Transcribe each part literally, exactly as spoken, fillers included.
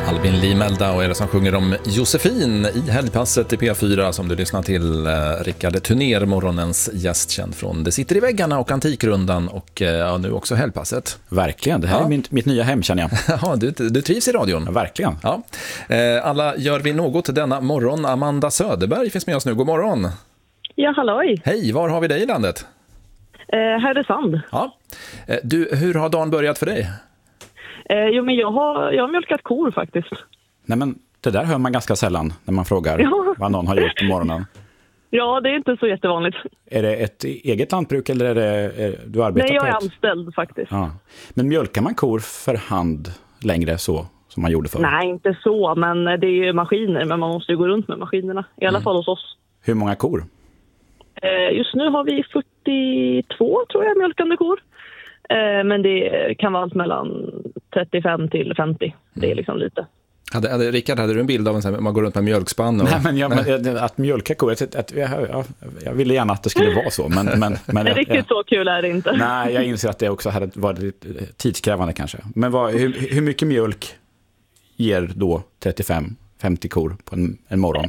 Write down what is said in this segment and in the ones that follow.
Albin Limelda och är det som sjunger om Josefin i helgpasset i P fyra som du lyssnar till. eh, Rickard Tunér, morgonens gäst, känd från Det sitter i väggarna och Antikrundan och eh, ja, nu också helgpasset. Verkligen, det här Ja. är mitt, mitt nya hem, känner jag. Ja, du, du trivs i radion. Ja, verkligen. Ja. Eh, alla gör vi något denna morgon. Amanda Söderberg finns med oss nu. God morgon. Ja, halloj. Hej, var har vi dig i landet? Eh, Härnösand. Ja. Eh, du, hur har dagen börjat för dig? Eh, jo, men jag har, jag har mjölkat kor faktiskt. Nej, men det där hör man ganska sällan när man frågar Ja. vad någon har gjort på morgonen. Ja, det är inte så jättevanligt. Är det ett eget lantbruk eller är det är, du arbetar Nej, jag på är ett? anställd faktiskt. Ja. Men mjölkar man kor för hand längre så som man gjorde förr? Nej, inte så, men det är ju maskiner. Men man måste ju gå runt med maskinerna. I alla Mm. fall hos oss. Hur många kor? Eh, just nu har vi fyrtiotvå, tror jag, mjölkande kor. Eh, men det kan vara allt mellan trettiofem till femtio. Det är liksom lite. Hade, hade, Rickard, hade du en bild av en sån här, man går runt med mjölkspann? Och... Nej, men jag, men, att mjölka kor, att, att, jag, jag, jag ville gärna att det skulle vara så. Men, men, men, Men riktigt jag, så kul är det inte. nej, jag inser att det också hade varit tidskrävande kanske. Men vad, hur, hur mycket mjölk ger då trettiofem femtio kor på en, en morgon?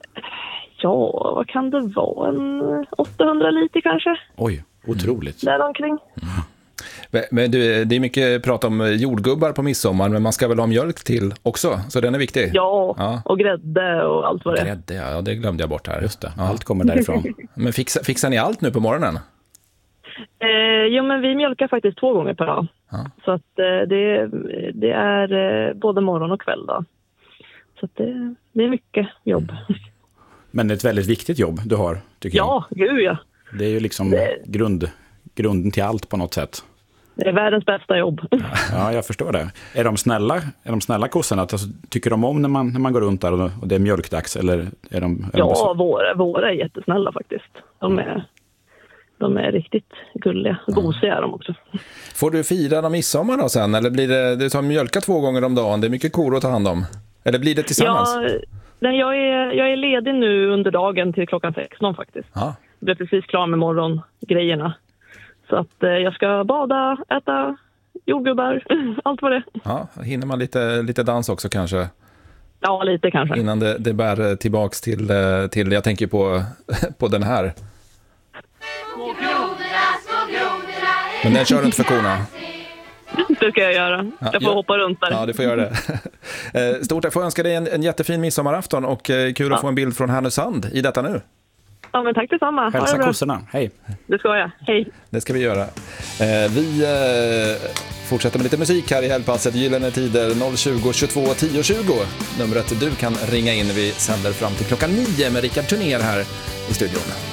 Ja, vad kan det vara? En åttahundra liter kanske? Oj, otroligt. Där omkring. Men du, det är mycket prat om jordgubbar på midsommar, men man ska väl ha mjölk till också, så den är viktig. Ja, Ja. och grädde och allt vad det är. Grädde, ja, det glömde jag bort här. Just det, Ja. allt kommer därifrån. Men fixar, fixar ni allt nu på morgonen? Eh, jo, men vi mjölkar faktiskt två gånger per dag. Ja. Så att eh, det, det är eh, både morgon och kväll då. Så att det, det är mycket jobb. Men det är ett väldigt viktigt jobb du har, tycker Ja, gud ja. jag. Det är ju liksom Det- grund, grunden till allt på något sätt. Det är världens bästa jobb. Ja, jag förstår det. Är de snälla, är de snälla kossorna? Alltså, tycker de om när man, när man går runt där och, och det är mjölkdags? Eller är de, är de bara Ja, så- våra, våra är jättesnälla faktiskt. De är, de är riktigt gulliga. Gosiga är de också. Får du fira de midsommar då sen? Eller blir det, du tar mjölka två gånger om dagen, det är mycket kor att ta hand om? Eller blir det tillsammans? Ja, nej, jag, är, jag är ledig nu under dagen till klockan sexton faktiskt. Ja. Jag blev precis klar med morgongrejerna. Så att eh, jag ska bada, äta jordgubbar, allt vad det är. Ja, hinner man lite, lite dans också kanske? Ja, lite kanske. Innan det, det bär tillbaks till, eh, till, jag tänker på, på den här. Men den kör du inte för korna. Det ska jag göra. Ja, Jag får ja. hoppa runt där. Ja, du får göra det. Eh, Stort tack, får jag önska dig en, en jättefin midsommarafton och eh, kul att Ja. få en bild från Härnösand i detta nu. Ja, men tack detsamma. Ha det Hälsa bra. kossorna, hej. Det ska jag. Hej. Det ska vi göra. Eh, vi eh, fortsätter med lite musik här i helgpasset. Gyllene tider noll tjugo tjugotvå tio tjugo. Numret du kan ringa in. Vi sänder fram till klockan nio med Rickard Tunér här i studion.